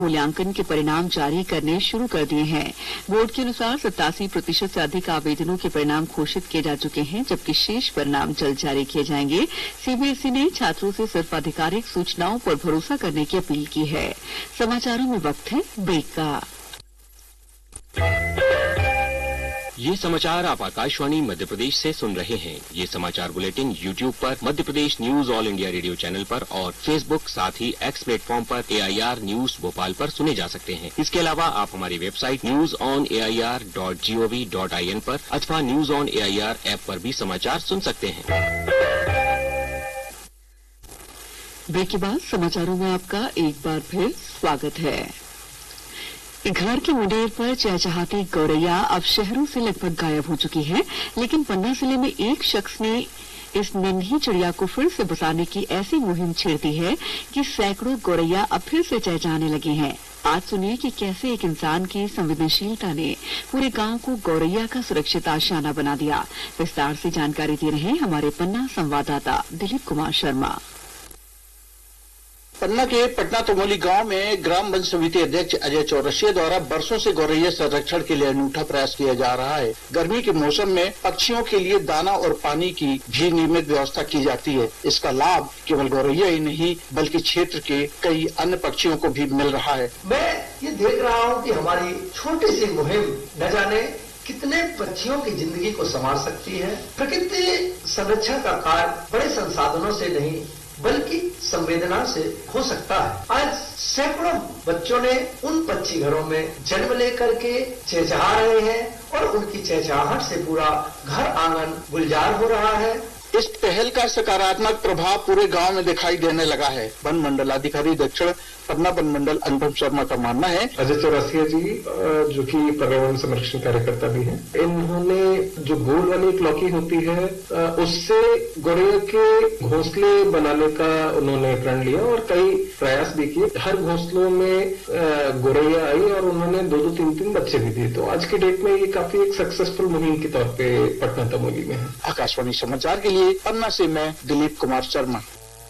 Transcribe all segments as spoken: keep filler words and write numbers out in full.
मूल्यांकन के परिणाम जारी करने शुरू कर दिए हैं। बोर्ड के अनुसार सत्तासी प्रतिशत से अधिक आवेदनों के परिणाम घोषित किए जा चुके हैं, जबकि शेष परिणाम जल्द जारी किए जाएंगे। सीबीएसई ने छात्रों से सिर्फ आधिकारिक सूचनाओं पर भरोसा करने की अपील की है। समाचारों में वक्त है ब्रेक का। ये समाचार आप आकाशवाणी मध्य प्रदेश से सुन रहे हैं। ये समाचार बुलेटिन यूट्यूब पर, Madhya Pradesh news all India radio channel पर और फेसबुक साथ ही एक्स प्लेटफॉर्म पर एआईआर न्यूज भोपाल पर सुने जा सकते हैं। इसके अलावा आप हमारी website news on AIR dot gov dot IN पर अथवा न्यूज ऑन एआईआर ऐप पर भी समाचार सुन सकते हैं। ब्रेक के बाद समाचारों में आपका एक बार फिर स्वागत है। घर के मुंडेर पर चहचहाती गौरैया अब शहरों से लगभग गायब हो चुकी है, लेकिन पन्ना जिले में एक शख्स ने इस नन्ही चिड़िया को फिर से बसाने की ऐसी मुहिम छेड़ दी है कि सैकड़ों गौरैया अब फिर से चहचहाने लगे हैं। आज सुनिए कि कैसे एक इंसान की संवेदनशीलता ने पूरे गांव को गौरैया का सुरक्षित आशियाना बना दिया। विस्तार से जानकारी दे रहे हैं हमारे पन्ना संवाददाता दिलीप कुमार शर्मा। पन्ना के पटना तमोली गांव में ग्राम वन समिति अध्यक्ष अजय चौरसिया द्वारा बरसों से गौरैया संरक्षण के लिए अनूठा प्रयास किया जा रहा है। गर्मी के मौसम में पक्षियों के लिए दाना और पानी की भी नियमित व्यवस्था की जाती है। इसका लाभ केवल गौरैया ही नहीं बल्कि क्षेत्र के कई अन्य पक्षियों को भी मिल रहा है। मैं ये देख रहा हूँ कि हमारी छोटी सी मुहिम न जाने कितने पक्षियों की जिंदगी को संवार सकती है। प्रकृति संरक्षण का कार्य बड़े संसाधनों से नहीं बल्कि संवेदना से हो सकता है। आज सैकड़ों बच्चों ने उन पक्षी घरों में जन्म लेकर के चहचहा रहे हैं और उनकी चहचहाहट से पूरा घर आंगन गुलजार हो रहा है। इस पहल का सकारात्मक प्रभाव पूरे गांव में दिखाई देने लगा है। वन मंडलाधिकारी दक्षिण पन्ना वन मंडल अनुपम शर्मा का मानना है। अजय चौरसिया जी जो कि पर्यावरण संरक्षण कार्यकर्ता भी हैं, इन्होंने जो गोल वाली एक लौकी होती है उससे गौरैया के घोंसले बनाने का उन्होंने प्रण लिया और कई प्रयास भी किए। हर घोंसलों में गौरैया आई और उन्होंने दो दो तीन तीन बच्चे भी दिए। तो आज के डेट में ये काफी एक सक्सेसफुल मुहिम के तौर पे पटना तमोली में है। आकाशवाणी समाचार के लिए पन्ना से मैं दिलीप कुमार शर्मा।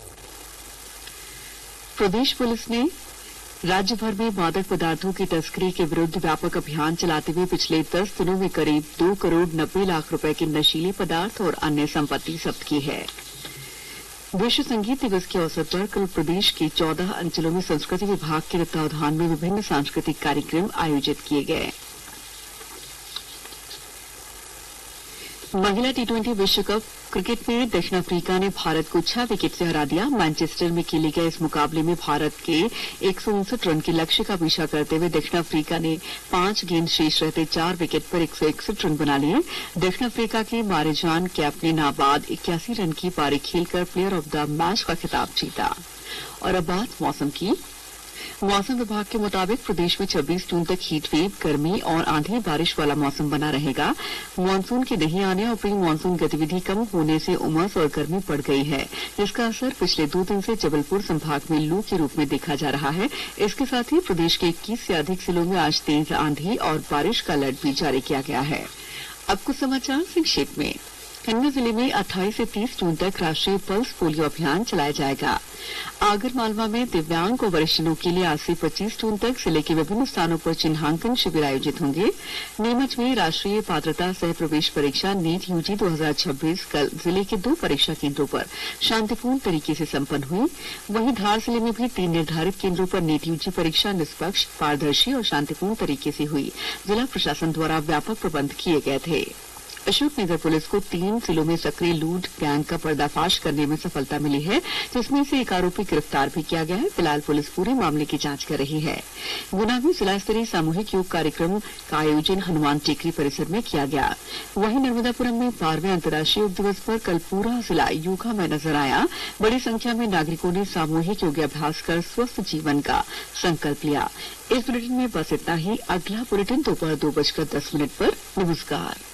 प्रदेश पुलिस ने राज्य भर में मादक पदार्थों की तस्करी के विरुद्ध व्यापक अभियान चलाते हुए पिछले दस दिनों में करीब दो करोड़ नब्बे लाख रुपए के नशीले पदार्थ और अन्य संपत्ति जब्त की है। विश्व संगीत दिवस के अवसर पर कल प्रदेश के चौदह अंचलों में संस्कृति विभाग के तत्वावधान में विभिन्न सांस्कृतिक कार्यक्रम आयोजित किए गए। महिला टी ट्वेंटी विश्व कप क्रिकेट में दक्षिण अफ्रीका ने भारत को छह विकेट से हरा दिया। मैनचेस्टर में खेले गए इस मुकाबले में भारत के एक सौ उनसठ रन के लक्ष्य का पीछा करते हुए दक्षिण अफ्रीका ने पांच गेंद शेष रहते चार विकेट पर एक सौ इकसठ रन बना लिए। दक्षिण अफ्रीका के मारेजान कैप ने नाबाद इक्यासी रन की पारी खेलकर प्लेयर ऑफ द मैच का खिताब जीता। और अब बात मौसम की। मौसम विभाग के मुताबिक प्रदेश में छब्बीस जून तक हीट वेव, गर्मी और आंधी बारिश वाला मौसम बना रहेगा। मानसून के नहीं आने और प्री मानसून गतिविधि कम होने से उमस और गर्मी बढ़ गई है, जिसका असर पिछले दो दिन से जबलपुर संभाग में लू के रूप में देखा जा रहा है। इसके साथ ही प्रदेश के इक्कीस से अधिक जिलों में आज तेज आंधी और बारिश का अलर्ट भी जारी किया गया है। अब कुछ समाचार संक्षेप में। खंडवा जिले में अट्ठाईस से तीस जून तक राष्ट्रीय पल्स पोलियो अभियान चलाया जाएगा। आगर मालवा में दिव्यांग और वरिष्ठजनों के लिए आज से पच्चीस जून तक जिले के विभिन्न स्थानों पर चिन्हांकन शिविर आयोजित होंगे। नीमच में राष्ट्रीय पात्रता सह प्रवेश परीक्षा नीट यूजी दो हज़ार छब्बीस कल जिले के दो परीक्षा केंद्रों पर शांतिपूर्ण तरीके से संपन्न हुई। वहीं धार जिले में भी तीन निर्धारित केंद्रों पर नीट यूजी परीक्षा निष्पक्ष, पारदर्शी और शांतिपूर्ण तरीके से हुई। जिला प्रशासन द्वारा व्यापक प्रबंध किए गए थे। अशोकनगर पुलिस को तीन जिलों में सक्रिय लूट गैंग का पर्दाफाश करने में सफलता मिली है, जिसमें से एक आरोपी गिरफ्तार भी किया गया है। फिलहाल पुलिस पूरे मामले की जांच कर रही है। गुना में जिला स्तरीय सामूहिक योग कार्यक्रम का आयोजन हनुमान टेकरी परिसर में किया गया। वहीं नर्मदापुरम में बारहवें अंतर्राष्ट्रीय योग दिवस पर कल पूरा जिला योगा में नजर आया। बड़ी संख्या में नागरिकों ने सामूहिक योगाभ्यास कर स्वस्थ जीवन का संकल्प लिया। इस बुलेटिन में बस इतना ही। अगला बुलेटिन दोपहर दो बजकर दस मिनट पर। नमस्कार।